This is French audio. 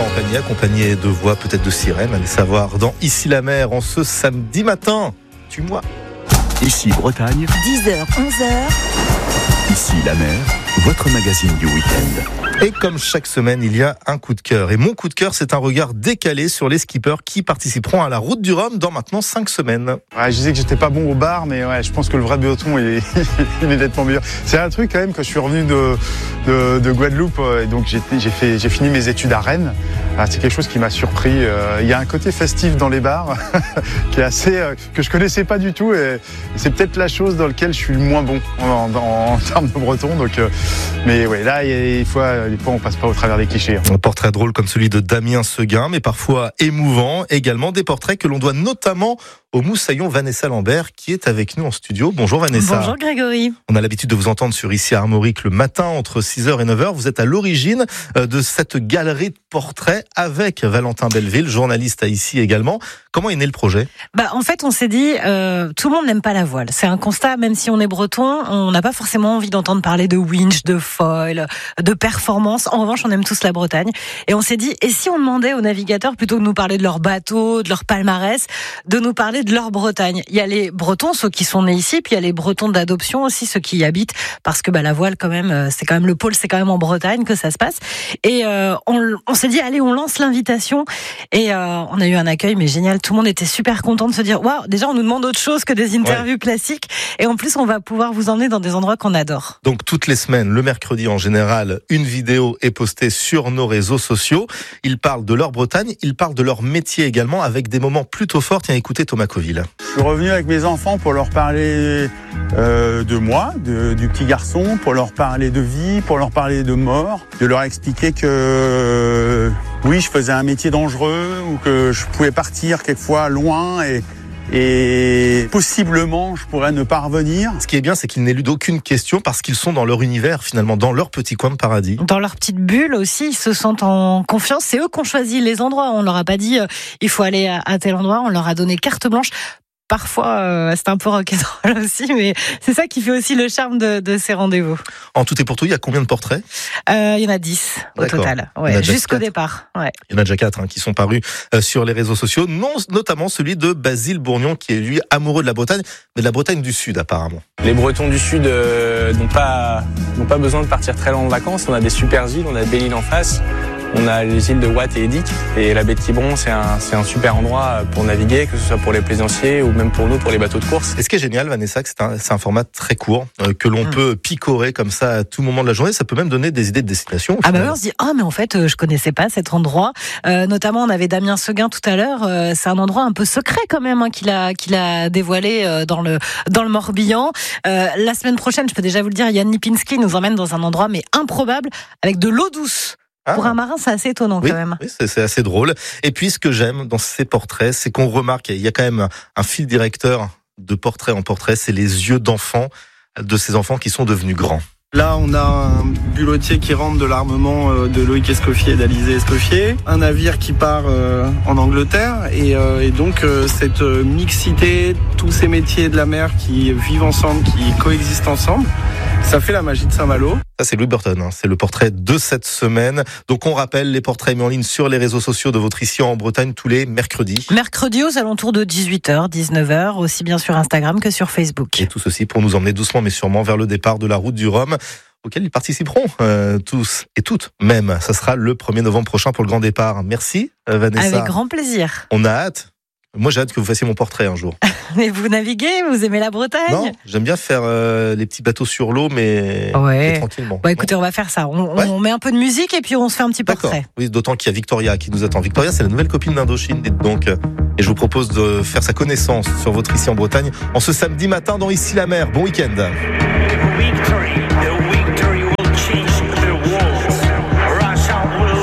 en panier, accompagné de voix, peut-être de sirènes, allez savoir dans Ici la mer, en ce samedi matin. Tue-moi. Ici Bretagne, 10h, 11h. Ici la mer, votre magazine du week-end. Et comme chaque semaine, il y a un coup de cœur. Et mon coup de cœur, c'est un regard décalé sur les skippers qui participeront à la Route du Rhum dans maintenant 5 semaines. Ouais, je disais que j'étais pas bon au bar, mais ouais, je pense que le vrai biathlon il est nettement meilleur. C'est un truc quand même que je suis revenu de Guadeloupe et donc j'ai fini mes études à Rennes. Ah, c'est quelque chose qui m'a surpris. Il y a un côté festif dans les bars qui est assez que je connaissais pas du tout et c'est peut-être la chose dans laquelle je suis le moins bon en termes de breton. Donc, mais ouais, là des fois on passe pas au travers des clichés. Un portrait drôle comme celui de Damien Seguin, mais parfois émouvant. Également des portraits que l'on doit notamment au moussaillon Vanessa Lambert qui est avec nous en studio. Bonjour Vanessa. Bonjour Grégory. On a l'habitude de vous entendre sur Ici à Armorique le matin entre 6h et 9h. Vous êtes à l'origine de cette galerie de portraits avec Valentin Belleville, journaliste à Ici également. Comment est né le projet ? En fait, on s'est dit, tout le monde n'aime pas la voile. C'est un constat, même si on est breton, on n'a pas forcément envie d'entendre parler de winch, de foil, de performance. En revanche, on aime tous la Bretagne. Et on s'est dit, et si on demandait aux navigateurs, plutôt que de nous parler de leur bateau, de leur palmarès, de nous parler de leur Bretagne. Il y a les Bretons, ceux qui sont nés ici, puis il y a les Bretons d'adoption aussi, ceux qui y habitent, parce que la voile, quand même, c'est quand même le pôle, c'est quand même en Bretagne que ça se passe. Et on s'est dit, allez, on lance l'invitation. Et on a eu un accueil, mais génial. Tout le monde était super content de se dire, waouh, déjà on nous demande autre chose que des interviews classiques. Et en plus, on va pouvoir vous emmener dans des endroits qu'on adore. Donc toutes les semaines, le mercredi en général, une vidéo est postée sur nos réseaux sociaux. Ils parlent de leur Bretagne, ils parlent de leur métier également, avec des moments plutôt forts. Tiens, écoutez Thomas Coville. Je suis revenu avec mes enfants pour leur parler de moi, du petit garçon, pour leur parler de vie, pour leur parler de mort, de leur expliquer que oui, je faisais un métier dangereux ou que je pouvais partir quelquefois loin et possiblement je pourrais ne pas revenir. Ce qui est bien, c'est qu'ils n'éludent aucune question parce qu'ils sont dans leur univers, finalement, dans leur petit coin de paradis. Dans leur petite bulle aussi, ils se sentent en confiance. C'est eux qui ont choisi les endroits. On leur a pas dit il faut aller à tel endroit. On leur a donné carte blanche. Parfois, c'est un peu rock'n'roll aussi, mais c'est ça qui fait aussi le charme de ces rendez-vous. En tout et pour tout, il y a combien de portraits ? Il y en a 10 au total, jusqu'au départ. Ouais. Il y en a déjà 4 qui sont parus sur les réseaux sociaux, notamment celui de Basile Bourgnon, qui est lui amoureux de la Bretagne, mais de la Bretagne du Sud apparemment. Les Bretons du Sud n'ont pas besoin de partir très loin en vacances. On a des super îles, on a Belle-Île en face. On a les îles de Watt et Edic et la baie de Quiberon, c'est un super endroit pour naviguer, que ce soit pour les plaisanciers ou même pour nous, pour les bateaux de course. Et ce qui est génial, Vanessa, c'est un format très court que l'on peut picorer comme ça à tout moment de la journée. Ça peut même donner des idées de destination. On se dit mais en fait je connaissais pas cet endroit. Notamment on avait Damien Seguin tout à l'heure. C'est un endroit un peu secret quand même qu'il a dévoilé dans le Morbihan. La semaine prochaine, je peux déjà vous le dire, Yann Lipinski nous emmène dans un endroit mais improbable avec de l'eau douce. Pour un marin, c'est assez étonnant quand même. Oui, c'est assez drôle. Et puis, ce que j'aime dans ces portraits, c'est qu'on remarque, il y a quand même un fil directeur de portrait en portrait, c'est les yeux d'enfants, de ces enfants qui sont devenus grands. Là, on a un bulottier qui rentre de l'armement de Loïc Escoffier et d'Alizé Escoffier, un navire qui part en Angleterre et donc cette mixité, tous ces métiers de la mer qui vivent ensemble, qui coexistent ensemble, ça fait la magie de Saint-Malo. Ça, c'est Louis Burton, c'est le portrait de cette semaine. Donc, on rappelle les portraits mis en ligne sur les réseaux sociaux de votre Ici en Bretagne tous les mercredis. Mercredi aux alentours de 18h, 19h, aussi bien sur Instagram que sur Facebook. Et tout ceci pour nous emmener doucement mais sûrement vers le départ de la Route du Rhum, auquel ils participeront tous et toutes même. Ça sera le 1er novembre prochain pour le grand départ. Merci Vanessa. Avec grand plaisir. On a hâte. Moi, j'ai hâte que vous fassiez mon portrait un jour. Mais vous naviguez, vous aimez la Bretagne ? Non, j'aime bien faire les petits bateaux sur l'eau, mais tranquillement. Écoutez, on va faire ça. On met un peu de musique et puis on se fait un petit portrait. D'accord. Oui, d'autant qu'il y a Victoria qui nous attend. Victoria, c'est la nouvelle copine d'Indochine, dites donc. Et je vous propose de faire sa connaissance sur votre Ici en Bretagne en ce samedi matin dans Ici la mer. Bon week-end.